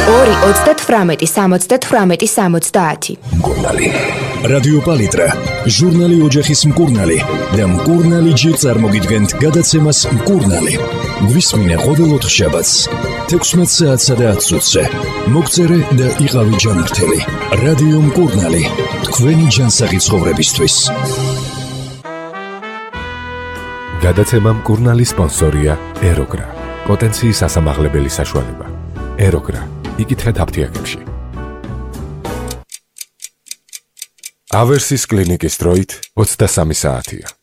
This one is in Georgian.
2-38-78-70. მკურნალი. რადიო პალიტრა, ჟურნალი ოჯახის მკურნალი და მკურნალი ჯერ წარმოგიდგენთ გადაცემას მკურნალი. გვისმინე ყოველ ოთხშაბათს 16 საათსა და 10 წუთზე. მოგწერე და იყავი ჯანმრთელი. რადიო მკურნალი, თქვენი ჯანსაღი ცხოვრებისთვის. გადაცემა მკურნალი სპონსორია ეროგრა. პოტენციის ასამაღლებელი საშუალება. ეროგრა. იკითხეთ აფთიაქებში. ავერსის კლინიკის დროით 23 საათია.